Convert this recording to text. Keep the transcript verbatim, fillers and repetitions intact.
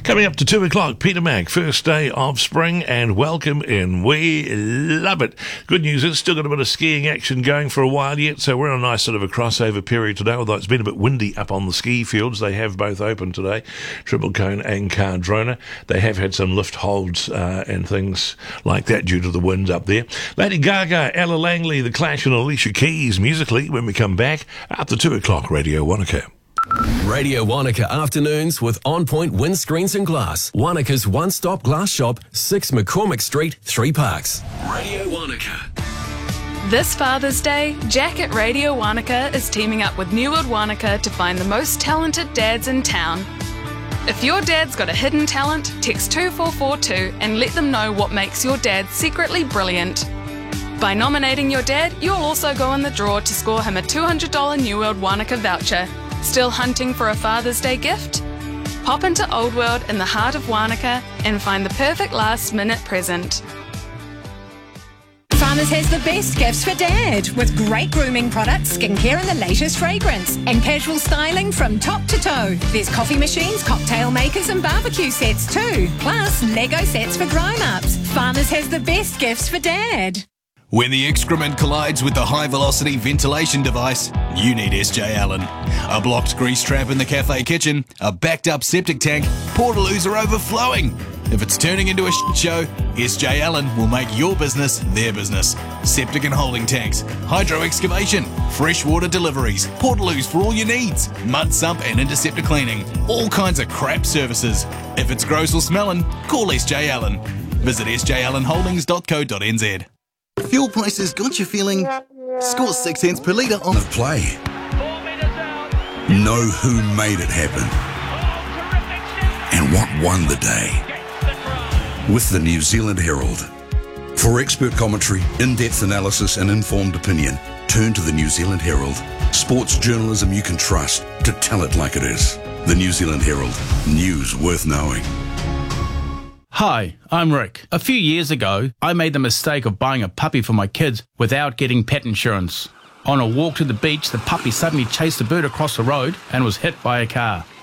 Coming up to two o'clock, Peter Mac, first day of spring, and welcome in. We love it. Good news is, still got a bit of skiing action going for a while yet, so we're in a nice sort of a crossover period today, although it's been a bit windy up on the ski fields. They have both open today, Triple Cone and Cardrona. They have had some lift holds uh, and things like that due to the winds up there. Lady Gaga, Ella Langley, The Clash and Alicia Keys musically when we come back after two o'clock, Radio Wanaka. Radio Wanaka Afternoons with On Point Windscreens and Glass. Wanaka's one-stop glass shop, six McCormick Street, Three Parks. Radio Wanaka. This Father's Day, Jack at Radio Wanaka is teaming up with New World Wanaka to find the most talented dads in town. If your dad's got a hidden talent, text two four four two and let them know what makes your dad secretly brilliant. By nominating your dad, you'll also go in the draw to score him a two hundred dollars New World Wanaka voucher. Still hunting for a Father's Day gift? Pop into Old World in the heart of Wanaka and find the perfect last-minute present. Farmers has the best gifts for Dad, with great grooming products, skincare and the latest fragrance, and casual styling from top to toe. There's coffee machines, cocktail makers and barbecue sets too, plus Lego sets for grown-ups. Farmers has the best gifts for Dad. When the excrement collides with the high-velocity ventilation device, you need S J Allen. A blocked grease trap in the cafe kitchen, a backed-up septic tank, portaloos are overflowing. If it's turning into a shit show, S J Allen will make your business their business. Septic and holding tanks, hydro excavation, freshwater deliveries, portaloos for all your needs, mud sump and interceptor cleaning, all kinds of crap services. If it's gross or smelling, call S J Allen. Visit s j allen holdings dot co dot n z. Fuel prices got you feeling? Score six cents per litre on the play. Know who made it happen and what won the day with the New Zealand Herald. For expert commentary, in-depth analysis and informed opinion, turn to the New Zealand Herald. Sports journalism you can trust to tell it like it is. The New Zealand Herald. News worth knowing. Hi, I'm Rick. A few years ago, I made the mistake of buying a puppy for my kids without getting pet insurance. On a walk to the beach, the puppy suddenly chased a bird across the road and was hit by a car.